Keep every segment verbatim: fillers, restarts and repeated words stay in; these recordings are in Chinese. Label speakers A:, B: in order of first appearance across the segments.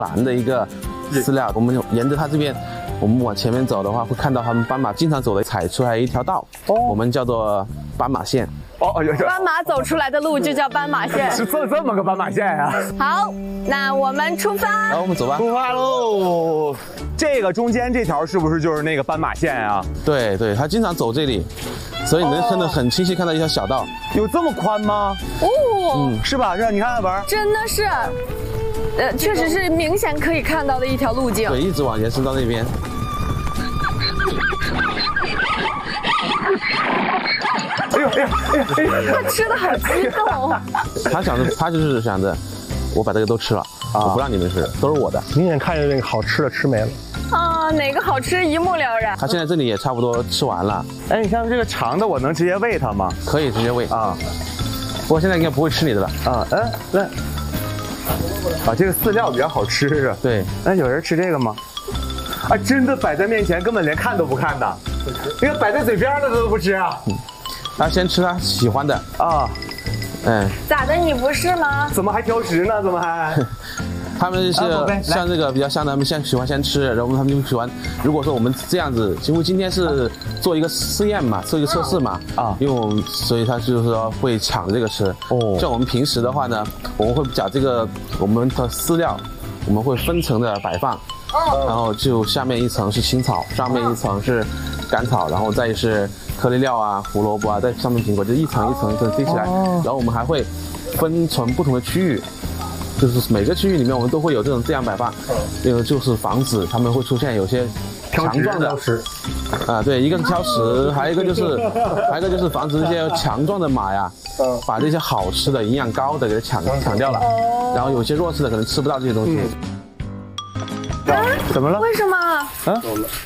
A: 蓝的一个饲料。我们沿着它这边，我们往前面走的话，会看到他们斑马经常走的踩出来一条道，哦、我们叫做斑马线。
B: 哦，有有。
C: 斑马走出来的路就叫斑马线，
B: 是这这么个斑马线呀、啊。
C: 好，那我们出发。
A: 然后我们走吧。
B: 出发喽！这个中间这条是不是就是那个斑马线啊？
A: 对对，它经常走这里，所以你能看得很清晰，看到一条小道。
B: 有这么宽吗？
C: 哦，
B: 嗯，是吧？是，你看文，
C: 真的是，呃，确实是明显可以看到的一条路径。
A: 对，一直往延伸到那边。
B: 哎呦哎呀哎呀哎呀！
C: 他吃的好激动。
A: 他想着，他就是想着，我把这个都吃了，啊、我不让你们吃，都是我的。
D: 明显看见那个好吃的吃没了。
C: 啊，哪个好吃一目了然。
A: 他现在这里也差不多吃完了。
B: 哎，你看这个长的，我能直接喂它吗？
A: 可以直接喂
B: 啊。
A: 不过现在应该不会吃你的了。
B: 啊，哎，来。啊，这个饲料比较好吃啊。
A: 对。
B: 那有人吃这个吗？啊，真的摆在面前，根本连看都不看的。那个摆在嘴边的都不吃啊。
A: 嗯，他先吃他喜欢的啊。嗯。
C: 咋的？你不是吗？
B: 怎么还挑食呢？怎么还？
A: 他们是像这个比较像的，他们先喜欢先吃，然后他们就喜欢。如果说我们这样子，因为今天是做一个试验嘛，做一个测试嘛，啊，因为我们所以他就是说会抢着这个吃。哦，像我们平时的话呢，我们会把这个我们的饲料，我们会分层的摆放，哦，然后就下面一层是青草，上面一层是干草，然后再是颗粒料啊、胡萝卜啊，在上面苹果，就一层一层一层堆起来。然后我们还会分成不同的区域。就是每个区域里面，我们都会有这种这样摆放，因为就是防止他们会出现有些强壮的，啊，对，一个是挑食，还有一个就是，还有一个就是防止这些强壮的马呀，把这些好吃的、营养高的给它抢抢掉了，然后有些弱势的可能吃不到这些东西。
C: 啊？
B: 怎么了？
C: 为什么？
B: 啊？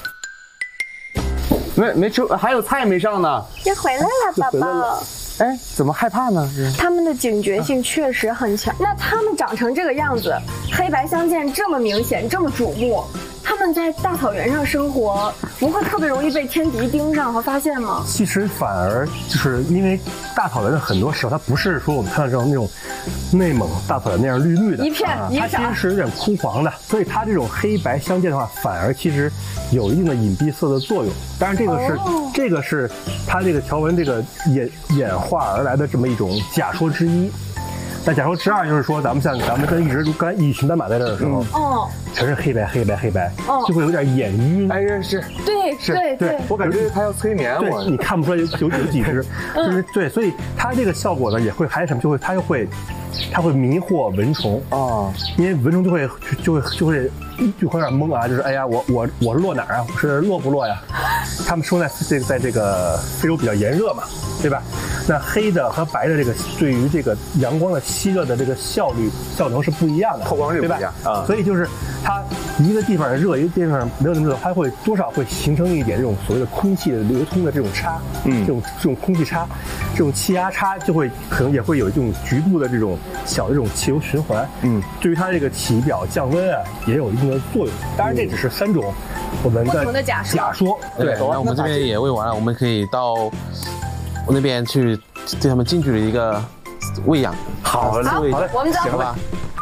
B: 没没吃，还有菜没上呢。
C: 又回来了，宝宝。
B: 哎，怎么害怕呢？
C: 他们的警觉性确实很强。那他们长成这个样子，黑白相间这么明显，这么瞩目，他们在大草原上生活，不会特别容易被天敌盯上和发现吗？
D: 其实反而就是因为大草原的很多时候，它不是说我们看到这种那种内蒙大草原那样绿绿的，
C: 一片一
D: 它其实是有点枯黄的，所以它这种黑白相间的话，反而其实有一定的隐蔽色的作用。当然，这个是、哦、这个是它这个条纹这个演演化而来的这么一种假说之一。那假说之二就是说，咱们像咱们跟一直刚一群斑马在这儿的时候，哦、嗯，全是黑白黑白黑白，哦、就会有点眼晕。
B: 哎，是，
C: 对，
D: 是，
C: 对
D: 对，
B: 我感觉它要催眠我，
D: 你看不出来有有有几只，就是对，所以它这个效果呢，也会还有什么，就会它就会。它会迷惑蚊虫啊，因为蚊虫就会就会就会就会有点懵啊，就是哎呀，我我我是落哪儿啊？我是落不落呀？他们生在这个在这个非洲比较炎热嘛，对吧？那黑的和白的这个对于这个阳光的吸热的这个效率效能是不一样的，
B: 透光率不一样啊。
D: 所以就是它一个地方热，一个地方没有那么热，它会多少会形成一点这种所谓的空气的流通的这种差，嗯，这种这种空气差，这种气压差就会可能也会有这种局部的这种。小的这种气流循环，嗯，对于它这个体表降温啊，也有一定的作用。当然，这只是三种我们的
C: 不同的假说。
D: 假说，
A: 对。那我们这边也喂完了，我们可以到那边去对他们近距离一个喂养。
B: 好嘞，
C: 好嘞，我们走，
A: 行吧。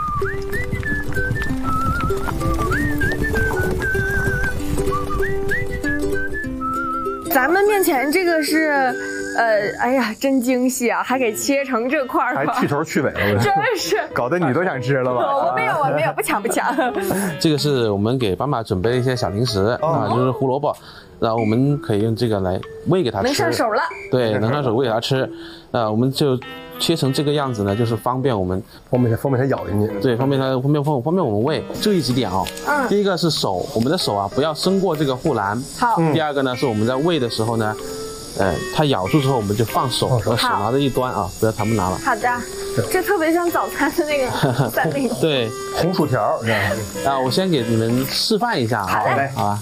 C: 咱们面前这个是。呃，哎呀，真精细啊，还给切成这块儿，
B: 还去头去尾了，
C: 真是
B: 搞得你都想吃了吧？
C: 我没有，我没有，不抢不抢。
A: 这个是我们给斑马准备的一些小零食、哦、啊，就是胡萝卜，然后我们可以用这个来喂给它吃，
C: 能上手了。
A: 对，能上手喂给它吃。啊，我们就切成这个样子呢，就是方便我们
D: 方便方便它咬进去，
A: 对，方便它方便方方便我们喂。注意几点哦，嗯，第一个是手，我们的手啊不要伸过这个护栏。
C: 好。
A: 第二个呢是我们在喂的时候呢。呃，它咬住之后，我们就放手，和手拿着一端啊，不要他们拿了。
C: 好的，这特别像早餐的那个三明治。
A: 对，
D: 红薯条。
A: 啊，我先给你们示范一下啊，
C: 好嘞，
A: 好吧。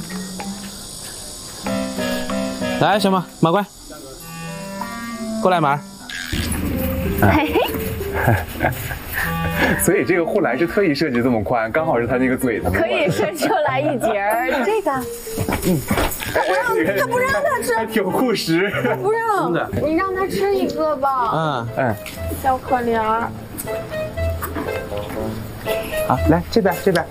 A: 来，小马，马乖，过来马。
C: 嘿嘿。
B: 所以这个护栏是特意设计这么宽，刚好是它那个嘴的。
C: 可以伸出来一截儿，这个。嗯。他不让，他不让他吃，
B: 还挺护食。
C: 他不让，你让他吃一个吧。
A: 嗯，
B: 哎，
C: 小可怜儿。
B: 好，来这边这边，